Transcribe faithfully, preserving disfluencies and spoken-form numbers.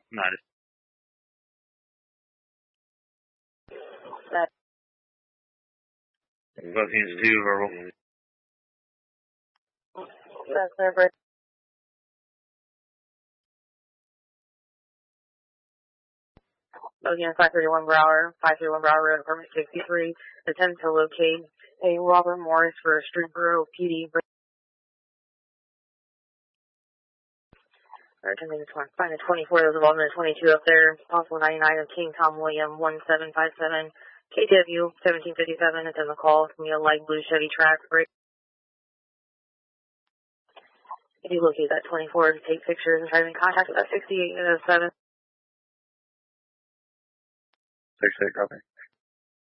Nice. That. Bookings two verbal. That's their break. Again, five thirty-one Brower, five thirty-one Brower Road, apartment sixty-three. Attempt to locate a Robert Morris for Street Bureau P D. Alright, I think it's one. Find a twenty-four, there's involvement of twenty-two up there. Possible ninety-nine of King Tom William, one seven five seven. K W, seventeen fifty-seven, it's in the call. It's going to be a light blue Chevy Trax break. If you locate that twenty-four, take pictures and try to make contact with that sixty-eight oh seven. six eight, copy.